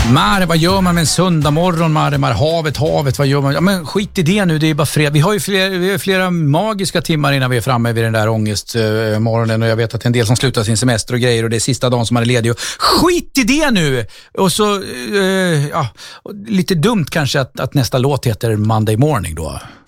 Mare, vad gör man med en söndag morgon, Mare? Havet, vad gör man? Ja, men skit i det nu, det är bara fredag. Vi har ju flera magiska timmar innan vi är framme vid den där ångestmorgonen och jag vet att en del som slutar sin semester och grejer och det är sista dagen som man är ledig. Och skit i det nu! Och så, lite dumt kanske att nästa låt heter Monday Morning då.